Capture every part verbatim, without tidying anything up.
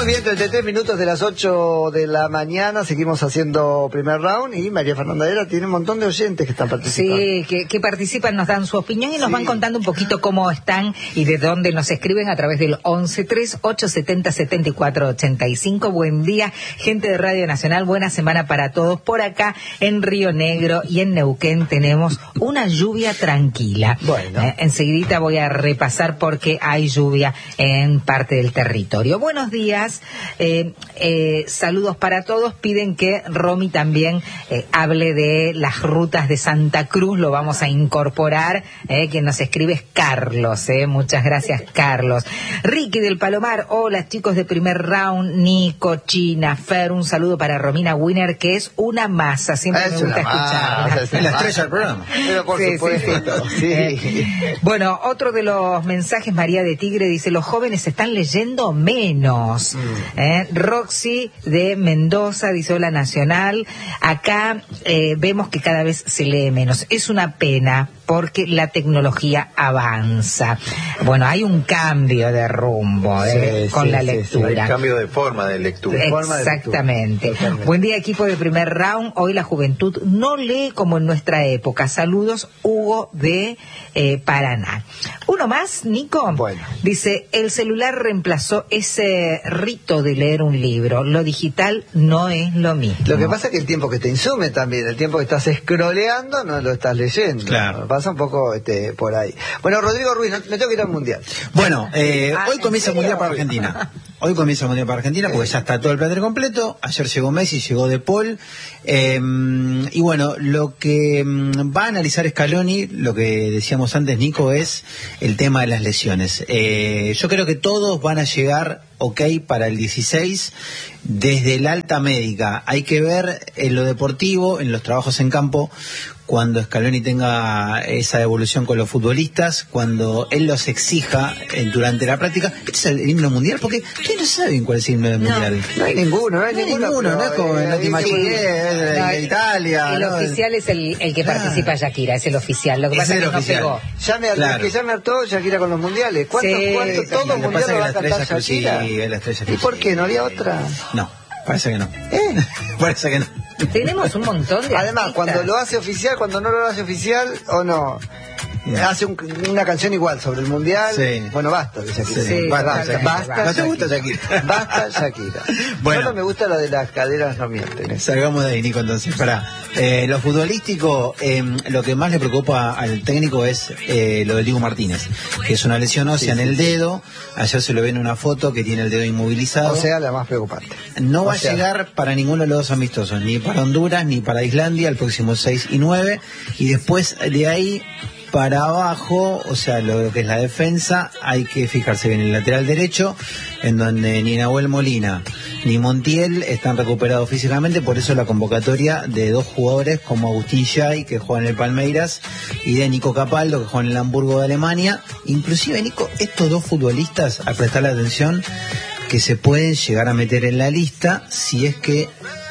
Muy bien, treinta y tres minutos de las ocho de la mañana, seguimos haciendo primer round y María Fernanda Vera tiene un montón de oyentes que están participando. Sí, que, que participan, nos dan su opinión y nos sí. van contando un poquito cómo están y de dónde nos escriben a través del once tres ocho setenta setenta y cuatro ochenta y cinco. Buen día, gente de Radio Nacional, buena semana para todos. Por acá en Río Negro y en Neuquén tenemos una lluvia tranquila. Bueno, eh, enseguidita voy a repasar porque hay lluvia en parte del territorio. Buenos días. Eh, eh, saludos para todos. Piden que Romy también eh, hable de las rutas de Santa Cruz. Lo vamos a incorporar. Eh, quien nos escribe es Carlos. Eh. Muchas gracias, Carlos. Ricky del Palomar. Hola, chicos de primer round. Nico, China, Fer. Un saludo para Romina Winner, que es una masa. Siempre es me gusta escucharla. Es la estrella del programa. Pero por sí, supuesto. Sí, sí. Eh, bueno, otro de los mensajes, María de Tigre dice: los jóvenes están leyendo menos. Mm. Eh, Roxy de Mendoza dice: hola Nacional, acá eh, vemos que cada vez se lee menos, es una pena porque la tecnología avanza. Bueno, hay un cambio de rumbo eh, sí, con sí, la lectura. Sí, sí. Hay cambio de forma de lectura. De Exactamente. De lectura. Buen día, equipo de primer round. Hoy la juventud no lee como en nuestra época. Saludos, Hugo de eh, Paraná. Uno más, Nico. Bueno. Dice: el celular reemplazó ese rito de leer un libro. Lo digital no es lo mismo. Lo que pasa es que el tiempo que te insume también, el tiempo que estás scrolleando, no lo estás leyendo. Claro. Pasa un poco este, por ahí. Bueno, Rodrigo Ruiz, me tengo que ir al Mundial. Bueno, eh, hoy comienza el Mundial para Argentina. Hoy comienza el Mundial para Argentina porque ya está todo el plantel completo. Ayer llegó Messi, llegó De Paul. Eh, y bueno, lo que va a analizar Scaloni, lo que decíamos antes, Nico, es el tema de las lesiones. Eh, yo creo que todos van a llegar ok para el dieciséis desde el alta médica. Hay que ver en lo deportivo, en los trabajos en campo, cuando Scaloni tenga esa evolución con los futbolistas, cuando él los exija eh, durante la práctica. ¿Este es el himno mundial? Porque ustedes no saben cuál es el himno del no, mundial. No hay ninguno, no hay, no hay ninguno, ninguno, no es como eh, no te imaginé, de Italia. El ¿no? oficial es el, el que participa Shakira, es el oficial. Lo que pasa es que no pegó. Ya me, claro. que ya me hartó Shakira con los mundiales. ¿Cuántos, sí, cuántos, sí, todo mundial lo va a cantar Shakira? Sí, es la estrella. ¿Y por qué? ¿No había otra? No, parece que no. ¿Eh? Parece que no. Tenemos un montón de Además, artistas. cuando lo hace oficial, cuando no lo hace oficial, o no. No. Hace un, una canción igual sobre el mundial. Sí. Bueno, basta de Shakira. Sí, basta, basta, basta, basta. ¿No te gusta Shakira? Basta Shakira. Bueno. Solo me gusta lo de las caderas no mienten. Salgamos de ahí, Nico, entonces. Para eh, lo futbolístico, eh, lo que más le preocupa al técnico es eh, lo del Dibu Martínez, que es una lesión ósea sí, en el sí. dedo. Ayer se lo ve en una foto que tiene el dedo inmovilizado. O sea, la más preocupante. No o va sea. a llegar para ninguno de los dos amistosos, ni para Honduras ni para Islandia, el próximo seis y nueve. Y después de ahí para abajo, o sea, lo que es la defensa, hay que fijarse bien en el lateral derecho, en donde ni Nahuel Molina ni Montiel están recuperados físicamente, por eso la convocatoria de dos jugadores como Agustín Xay, que juega en el Palmeiras, y de Nico Capaldo, que juega en el Hamburgo de Alemania. Inclusive, Nico, estos dos futbolistas, al prestarle atención, que se pueden llegar a meter en la lista si es que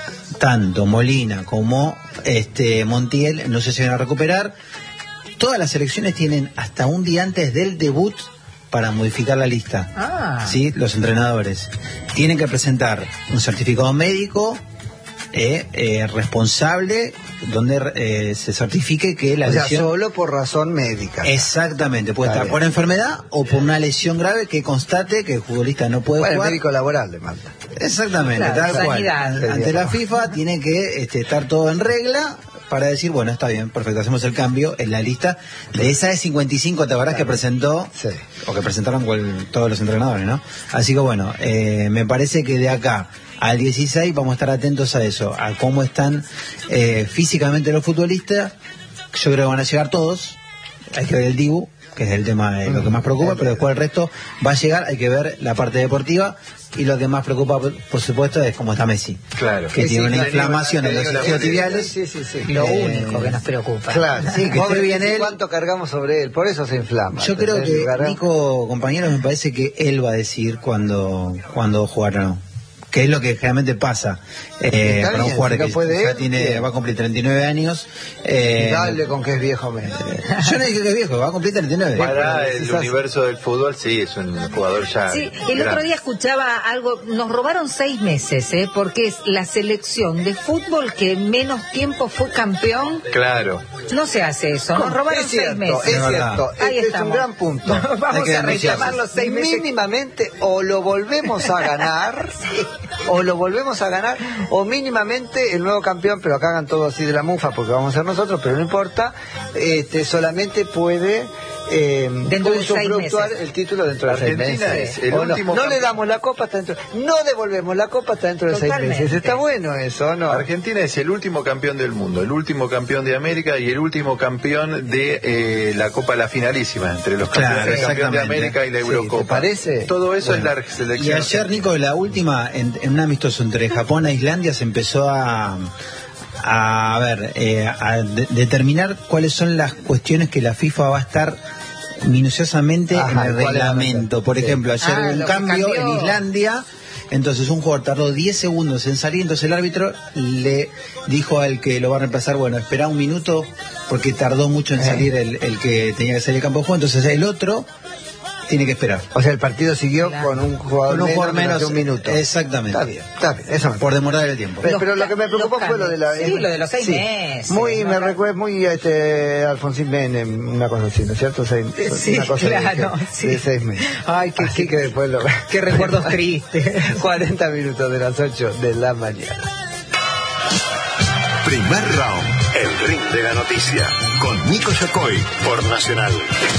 tanto Molina como este Montiel no se llegan a recuperar. Todas las selecciones tienen hasta un día antes del debut para modificar la lista. Ah. ¿Sí? Los entrenadores tienen que presentar un certificado médico eh, eh, responsable donde eh, se certifique que la o sea, lesión... solo por razón médica. Exactamente, puede Está estar bien. por enfermedad o por una lesión grave que constate que el futbolista no puede bueno, jugar. el médico laboral le manda. Exactamente, claro, tal sanidad. cual. Ante la FIFA tiene que este, estar todo en regla para decir, bueno, está bien, perfecto, hacemos el cambio en la lista de esa de cincuenta y cinco tabaras claro. que presentó, sí. o que presentaron cual, todos los entrenadores, ¿no? Así que bueno, eh, me parece que de acá al dieciséis vamos a estar atentos a eso, a cómo están eh, físicamente los futbolistas. Yo creo que van a llegar todos, hay que ver el Dibu, que es el tema de lo que más preocupa, pero después el resto va a llegar, hay que ver la parte deportiva. Y lo que más preocupa, por supuesto, es cómo está Messi. Claro. Que sí, tiene sí, una claro, inflamación en los isquiotibiales. Sí, sí, sí. Lo eh, único que nos preocupa. Claro. Sí, que esté bien él. ¿Cuánto cargamos sobre él? Por eso se inflama. Yo creo que, cargamos... Nico, compañeros, me parece que él va a decir cuándo, cuándo jugar o no. que es lo que generalmente pasa eh, Está para un bien, jugador si no que puede ya él, tiene, bien. va a cumplir treinta y nueve años. Eh, Dale con que es viejo, me. yo no dije que es viejo, va a cumplir treinta y nueve. Para el Quizás- universo del fútbol, sí, es un jugador ya. Sí, el grande. otro día escuchaba algo, nos robaron seis meses, ¿eh? Porque es la selección de fútbol que menos tiempo fue campeón. Claro. No se hace eso, nos robaron es cierto, seis meses. es Es verdad. cierto. Ahí Este es un estamos. gran punto. Hay Vamos que a reclamar denunciarlo. los seis meses. Mínimamente o lo volvemos a ganar, o lo volvemos a ganar, o mínimamente el nuevo campeón, pero acá hagan todo así de la mufa porque vamos a ser nosotros, pero no importa, este solamente puede eh, Dentro de usufructuar seis meses. el título dentro de seis Argentina meses. es el O no, último no le campeón. damos la copa hasta dentro, no devolvemos la copa hasta dentro de Totalmente. seis meses. Está bueno eso, ¿no? Argentina es el último campeón del mundo, el último campeón de América y el último campeón de eh, la Copa La Finalísima, entre los Claro, campeones, el campeón de exactamente. América y la Sí, Eurocopa. ¿te parece? Todo eso Bueno. es la selección. Y ayer, Nico, la última, en, en un amistoso entre Japón e Islandia, se empezó a, a, ver, eh, a de- determinar cuáles son las cuestiones que la FIFA va a estar minuciosamente Ajá, en el ¿cuáles van a ser? reglamento. Por Sí. ejemplo, ayer Ah, hubo lo un que cambio cambió. en Islandia. Entonces un jugador tardó diez segundos en salir, entonces el árbitro le dijo al que lo va a reemplazar, bueno, espera un minuto porque tardó mucho en Eh. salir el, el que tenía que salir del campo de juego, entonces el otro tiene que esperar. O sea, el partido siguió Claro. con un jugador, Con un jugador menos, menos, de un minuto. exactamente. Está bien, está bien, eso me Por demorar el tiempo. Pero, Los pero lo que me ca- preocupó los fue lo de la... cambios. Sí, lo de los seis sí. meses, Muy, ¿no? me recuerda muy este, Alfonsín Menem, una cosa así, ¿no es cierto? Seis, Sí, una cosa claro, de, sí. de seis meses. Ay, qué- Así que después lo... Qué recuerdos tristes. cuarenta minutos de las ocho de la mañana. Primer round, el ring de la noticia, con Nico Yacoy por Nacional.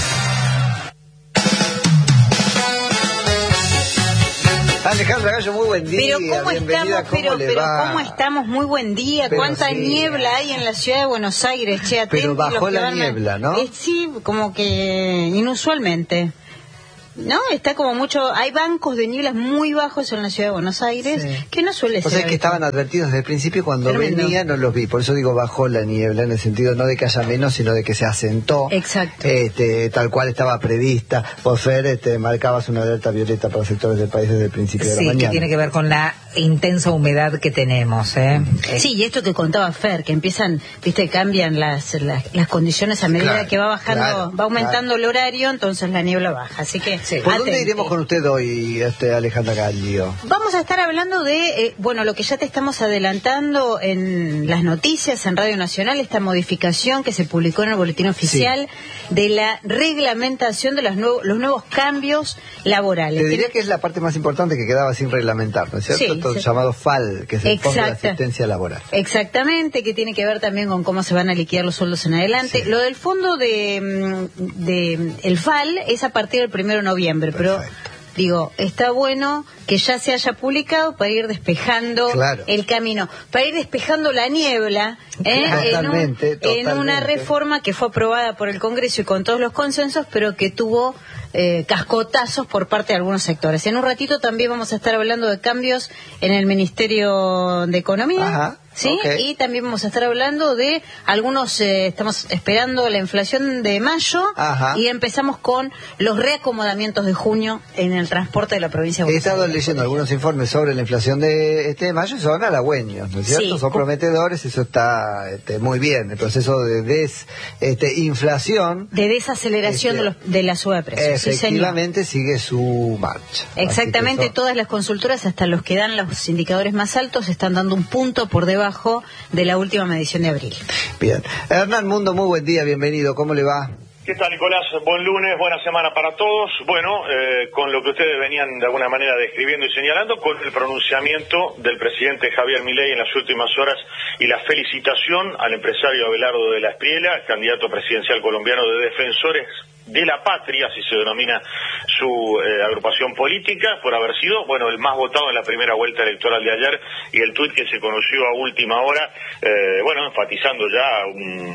Alejandra Gallo, muy buen día. Pero cómo bienvenida, estamos, ¿cómo pero, le pero va? cómo estamos, muy buen día. Pero Cuánta sí. niebla hay en la ciudad de Buenos Aires, che, atentos Pero bajó los que la van a- niebla, ¿no? Eh, sí, como que inusualmente. ¿No? Está como mucho, hay bancos de nieblas muy bajos en la ciudad de Buenos Aires, Sí. que no suele O ser. sea, es que habitual. estaban advertidos desde el principio, cuando Tremendo. venía no los vi, por eso digo bajó la niebla, en el sentido no de que haya menos, sino de que se asentó. Exacto. Este, tal cual estaba prevista. Vos, Fer, este, marcabas una alerta violeta para sectores del país desde el principio de la Sí, que mañana. tiene que ver con la intensa humedad que tenemos, ¿eh? Eh, Sí, y esto que contaba Fer, que empiezan, viste, cambian las, las, las condiciones a medida Claro, que va bajando, claro, va aumentando el horario, entonces la niebla baja. Así que, Sí. ¿Por dónde atenti. iremos con usted hoy, este, Alejandra Gallio? Vamos a estar hablando de, eh, bueno, lo que ya te estamos adelantando en las noticias en Radio Nacional, esta modificación que se publicó en el Boletín Oficial de la reglamentación de los, nuevos los nuevos cambios laborales. Te diría que es la parte más importante que quedaba sin reglamentar, ¿no es cierto? Sí, Todo sí. llamado F A L, que es el Fondo de Exacto. Asistencia Laboral. Exactamente, que tiene que ver también con cómo se van a liquidar los sueldos en adelante. Sí. Lo del fondo de, mm, de el F A L es a partir del primero de noviembre, pero Perfecto. digo, está bueno que ya se haya publicado para ir despejando Claro. el camino, para ir despejando la niebla ¿eh? Claro. en, un- Totalmente, en una totalmente. reforma que fue aprobada por el Congreso y con todos los consensos, pero que tuvo eh, cascotazos por parte de algunos sectores. En un ratito también vamos a estar hablando de cambios en el Ministerio de Economía. Ajá, ¿Sí? ok. Y también vamos a estar hablando de algunos, eh, estamos esperando la inflación de mayo Ajá. y empezamos con los reacomodamientos de junio en el transporte de la provincia de He Buenos estado Aires. leyendo algunos informes sobre la inflación de este de mayo, son halagüeños, ¿no es cierto? Sí. Son prometedores, eso está este, muy bien. El proceso de des, este, inflación De desaceleración Este, de, los, de la suba de precios. Sí, señor. efectivamente sigue su marcha. Exactamente, Así que eso- todas las consultoras, hasta los que dan los indicadores más altos, están dando un punto por debajo de la última medición de abril. Bien. Hernán Mundo, muy buen día, bienvenido. ¿Cómo le va? ¿Qué tal, Nicolás? Buen lunes, buena semana para todos. Bueno, eh, con lo que ustedes venían de alguna manera describiendo y señalando, con el pronunciamiento del presidente Javier Milei en las últimas horas y la felicitación al empresario Abelardo de la Espriella, candidato presidencial colombiano de Defensores de la Patria, así se denomina su eh, agrupación política, por haber sido, bueno, el más votado en la primera vuelta electoral de ayer, y el tuit que se conoció a última hora, eh, bueno, enfatizando ya un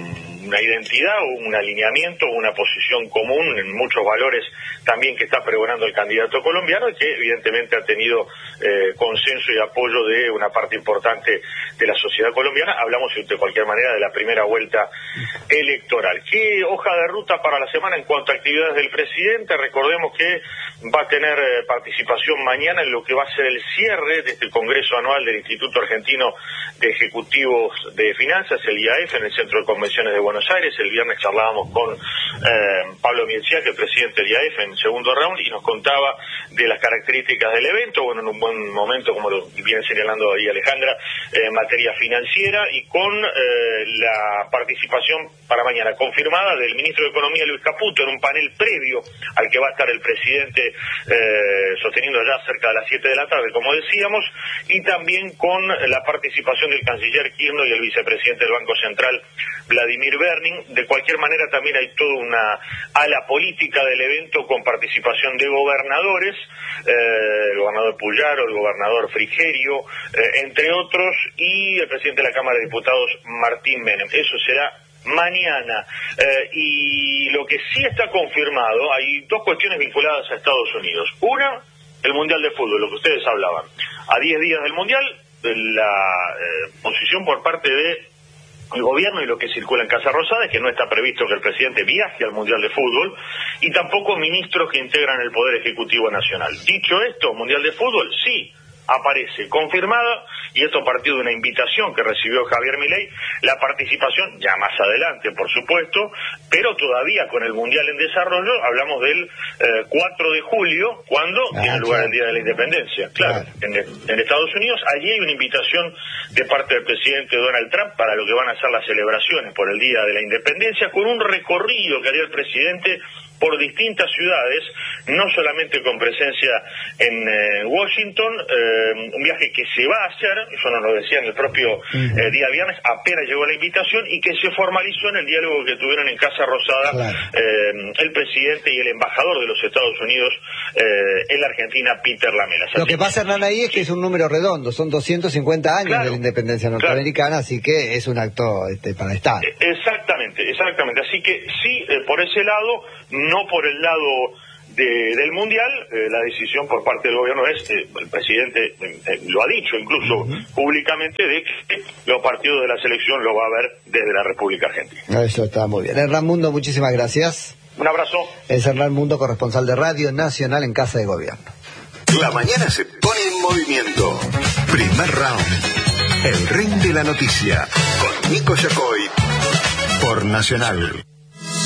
una identidad, un alineamiento, una posición común en muchos valores también que está pregonando el candidato colombiano y que evidentemente ha tenido eh, consenso y apoyo de una parte importante de la sociedad colombiana. Hablamos de cualquier manera de la primera vuelta electoral. ¿Qué hoja de ruta para la semana en cuanto a actividades del presidente? Recordemos que va a tener eh, participación mañana en lo que va a ser el cierre de este Congreso Anual del Instituto Argentino de Ejecutivos de Finanzas, el I A F, en el Centro de Convenciones de Buenos Aires. El viernes charlábamos con eh, Pablo Miedziak, el presidente del I A F, en segundo round, y nos contaba de las características del evento, bueno, en un buen momento, como lo viene señalando ahí Alejandra, eh, en materia financiera, y con eh, la participación para mañana confirmada del ministro de Economía, Luis Caputo, en un panel previo al que va a estar el presidente eh, sosteniendo ya cerca de las siete de la tarde, como decíamos, y también con la participación del canciller Kirchner y el vicepresidente del Banco Central, Vladimir Berning. De cualquier manera, también hay toda una ala política del evento con participación de gobernadores, eh, el gobernador Puyaro, el gobernador Frigerio, eh, entre otros, y el presidente de la Cámara de Diputados, Martín Menem. Eso será mañana. Eh, y lo que sí está confirmado, hay dos cuestiones vinculadas a Estados Unidos. Una, el Mundial de Fútbol, lo que ustedes hablaban. A diez días del Mundial, la eh, posición por parte de el gobierno y lo que circula en Casa Rosada es que no está previsto que el presidente viaje al Mundial de Fútbol, y tampoco ministros que integran el Poder Ejecutivo Nacional. Dicho esto, Mundial de Fútbol sí aparece confirmada, y esto partió de una invitación que recibió Javier Milei, la participación, ya más adelante por supuesto, pero todavía con el Mundial en desarrollo. Hablamos del eh, cuatro de julio, cuando ah, tiene lugar claro. el Día de la Independencia, claro, claro. En, en Estados Unidos. Allí hay una invitación de parte del presidente Donald Trump para lo que van a ser las celebraciones por el Día de la Independencia, con un recorrido que haría el presidente por distintas ciudades, no solamente con presencia en eh, Washington, eh, un viaje que se va a hacer, eso nos lo decía en el propio eh, día viernes, apenas llegó la invitación, y que se formalizó en el diálogo que tuvieron en Casa Rosada claro. eh, el presidente y el embajador de los Estados Unidos eh, en la Argentina, Peter Lamela. Lo que pasa, Hernán, ahí es que es un número redondo, son doscientos cincuenta años claro, de la independencia norteamericana, claro. así que es un acto este, para estar. Exactamente, exactamente, así que sí, eh, por ese lado, no por el lado de, del Mundial, eh, la decisión por parte del gobierno es, eh, el presidente eh, lo ha dicho incluso uh-huh. públicamente, de que los partidos de la selección lo va a ver desde la República Argentina. Eso está muy bien. Hernán Mundo, muchísimas gracias. Un abrazo. Es Hernán Mundo, corresponsal de Radio Nacional en Casa de Gobierno. La mañana se pone en movimiento. Primer round. El ring de la noticia. Con Nico Yacoy. Por Nacional.